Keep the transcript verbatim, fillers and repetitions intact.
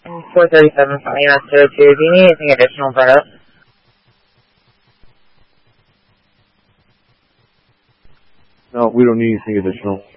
And four thirty-seven, something else to two. Do you need anything additional brought up? No, we don't need anything additional.